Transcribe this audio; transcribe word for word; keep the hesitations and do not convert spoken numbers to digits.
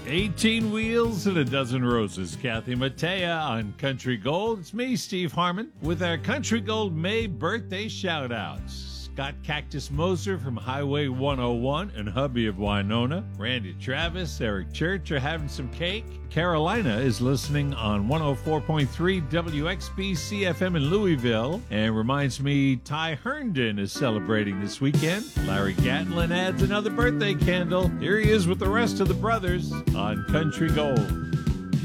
eighteen wheels and a dozen roses. Kathy Mattea on Country Gold. It's me, Steve Harmon, with our Country Gold May birthday shout-outs. Scott Cactus Moser from Highway one oh one and hubby of Winona. Randy Travis, Eric Church are having some cake. Carolina is listening on one oh four point three W X B C F M in Louisville and reminds me Ty Herndon is celebrating this weekend. Larry Gatlin adds another birthday candle. Here he is with the rest of the brothers on Country Gold.